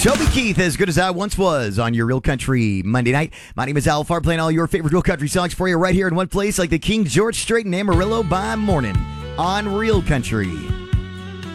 Toby Keith, As Good As I Once Was, on your Real Country Monday night. My name is Al Farr, playing all your favorite real country songs for you right here in one place, like the King George Strait and Amarillo by morning on Real Country.